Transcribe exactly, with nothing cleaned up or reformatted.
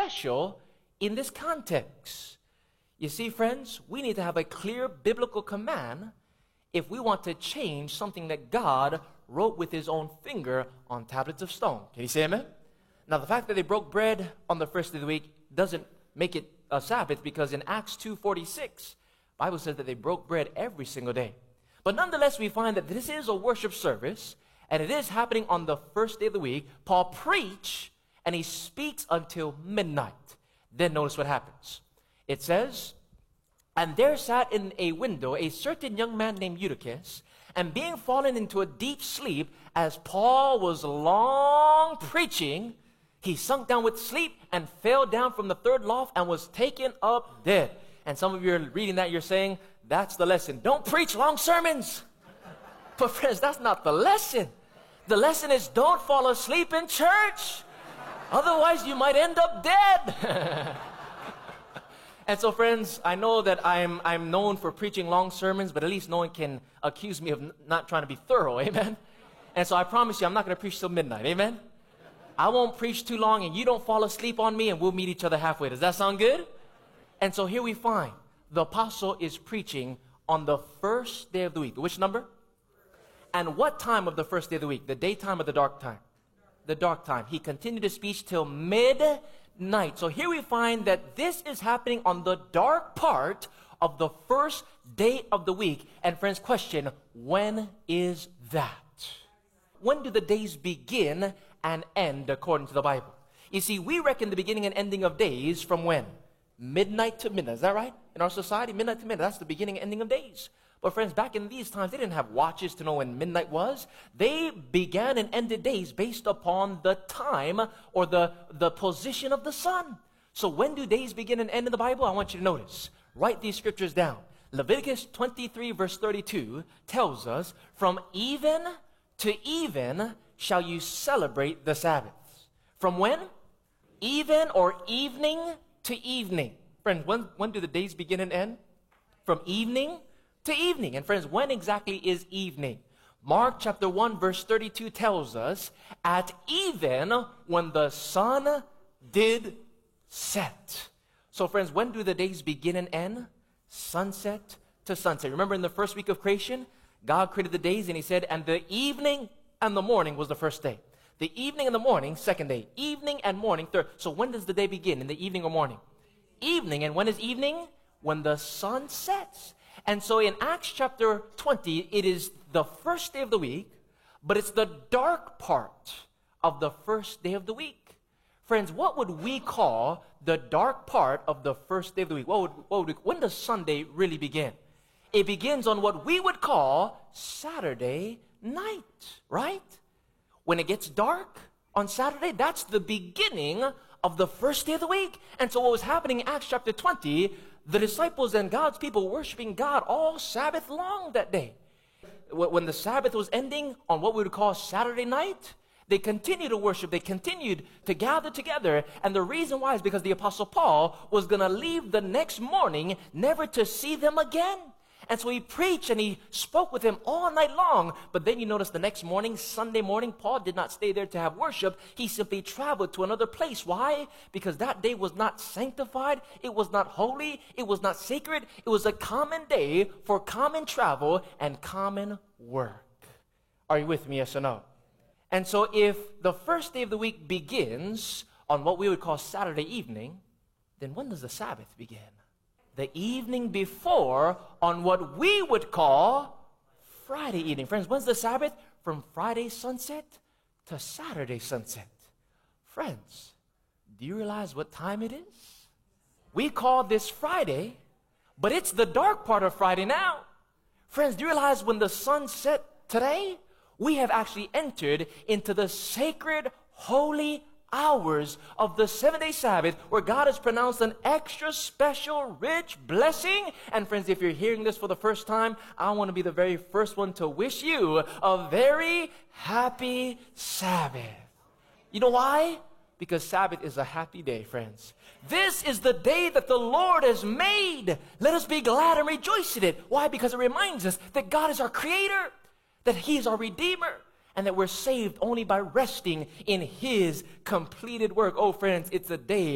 special in this context. You see, friends, we need to have a clear biblical command if we want to change something that God wrote with his own finger on tablets of stone. Can you say amen? Now, the fact that they broke bread on the first day of the week doesn't make it a Sabbath, because in Acts two forty-six, the Bible says that they broke bread every single day. But nonetheless, we find that this is a worship service, and it is happening on the first day of the week. Paul preached, and he speaks until midnight. Then notice what happens. It says, "And there sat in a window a certain young man named Eutychus, and being fallen into a deep sleep, as Paul was long preaching, he sunk down with sleep and fell down from the third loft and was taken up dead." And some of you are reading that, you're saying, that's the lesson. Don't preach long sermons. But friends, that's not the lesson. The lesson is don't fall asleep in church. Otherwise, you might end up dead. And so, friends, I know that I'm I'm known for preaching long sermons, but at least no one can accuse me of n- not trying to be thorough, amen? And so I promise you, I'm not going to preach till midnight, amen? I won't preach too long, and you don't fall asleep on me, and we'll meet each other halfway. Does that sound good? And so here we find the apostle is preaching on the first day of the week. Which number? And what time of the first day of the week? The daytime or the dark time? The dark time. He continued to speak till midnight. So here we find that this is happening on the dark part of the first day of the week. And friends, question, when is that? When do the days begin and end according to the Bible? You see, we reckon the beginning and ending of days from when? Midnight to midnight. Is that right? In our society, midnight to midnight. That's the beginning and ending of days. But friends, back in these times, they didn't have watches to know when midnight was. They began and ended days based upon the time or the, the position of the sun. So when do days begin and end in the Bible? I want you to notice. Write these scriptures down. Leviticus twenty-three verse thirty-two tells us, "From even to even shall you celebrate the Sabbaths." From when? Even or evening to evening. Friends, when, when do the days begin and end? From evening to evening. And friends, when exactly is evening? Mark chapter one verse thirty-two tells us, "At even when the sun did set." So friends, when do the days begin and end? Sunset to sunset. Remember in the first week of creation, God created the days and he said, and the evening and the morning was the first day. The evening and the morning, second day. Evening and morning, third. So when does the day begin? In the evening or morning? Evening. And when is evening? When the sun sets. And so in Acts chapter twenty, it is the first day of the week, but it's the dark part of the first day of the week. Friends, what would we call the dark part of the first day of the week? What would, what would we, when does Sunday really begin? It begins on what we would call Saturday night, right? When it gets dark on Saturday, that's the beginning of the first day of the week. And so what was happening in Acts chapter twenty, the disciples and God's people worshiping God all Sabbath long that day. When the Sabbath was ending on what we would call Saturday night, they continued to worship. They continued to gather together. And the reason why is because the Apostle Paul was going to leave the next morning, never to see them again. And so he preached and he spoke with them all night long. But then you notice the next morning, Sunday morning, Paul did not stay there to have worship. He simply traveled to another place. Why? Because that day was not sanctified. It was not holy. It was not sacred. It was a common day for common travel and common work. Are you with me, yes or no? And so if the first day of the week begins on what we would call Saturday evening, then when does the Sabbath begin? The evening before on what we would call Friday evening. Friends, when's the Sabbath? From Friday sunset to Saturday sunset. Friends, do you realize what time it is? We call this Friday, but it's the dark part of Friday now. Friends, do you realize when the sun set today, we have actually entered into the sacred, holy hours of the seven-day Sabbath, where God has pronounced an extra special rich blessing. And friends, if you're hearing this for the first time, I want to be the very first one to wish you a very happy Sabbath. You know why? Because Sabbath is a happy day, friends. This is the day that the Lord has made. Let us be glad and rejoice in it. Why? Because it reminds us that God is our creator, that he is our redeemer, and that we're saved only by resting in his completed work. Oh, friends, it's a day